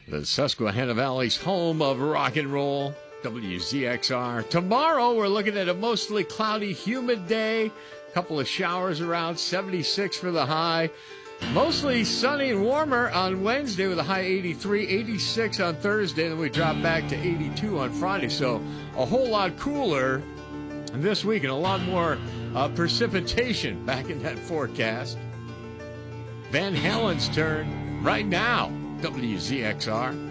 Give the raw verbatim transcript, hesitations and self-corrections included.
The Susquehanna Valley's home of rock and roll, W Z X R. Tomorrow, we're looking at a mostly cloudy, humid day. A couple of showers around, seventy-six for the high. Mostly sunny and warmer on Wednesday with a high eighty-three, eighty-six on Thursday. Then we drop back to eighty-two on Friday. So a whole lot cooler this week and a lot more uh, precipitation back in that forecast. Van Halen's turn right now. W Z X R.